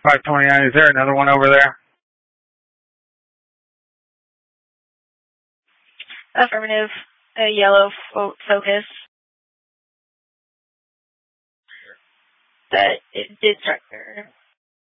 529, is there another one over there? Affirmative. A yellow Focus. That it did struck her.